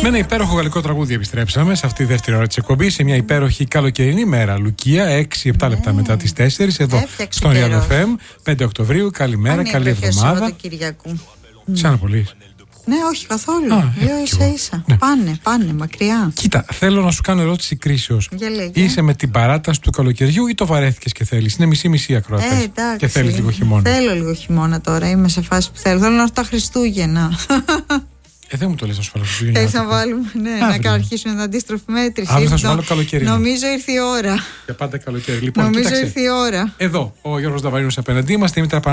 Με ένα υπέροχο γαλλικό τραγούδι επιστρέψαμε σε αυτή τη δεύτερη ώρα της εκπομπής, σε μια υπέροχη καλοκαιρινή μέρα. Λουκία, 6-7 λεπτά μετά τις 4, εδώ στον Real FM, 5 Οκτωβρίου. Καλημέρα, καλή εβδομάδα. Σαν πολύ. Ναι, όχι καθόλου. Λέω ίσα-ίσα. Ναι. Πάνε, μακριά. Κοίτα, θέλω να σου κάνω ερώτηση κρίσεως. Είσαι με την παράταση του καλοκαιριού ή το βαρέθηκες και θέλεις? Είναι μισή-μισή ακροατές. Και θέλεις λίγο χειμώνα. Θέλω λίγο χειμώνα τώρα. Είμαι σε φάση που θέλω. Θέλω να έρθω τα Χριστούγεννα. Δεν μου το λες να σου βάλω Χριστούγεννα. Θέλεις να βάλουμε, να αρχίσουμε την αντίστροφη μέτρηση. Αύριο θα σου βάλω καλοκαίρι. Νομίζω ήρθε η ώρα. Για πάντα καλοκαίρι. Λοιπόν, νομίζω ήρθε η ώρα. Εδώ ο Γιώργος Δαβαρίνος απέναντί μας.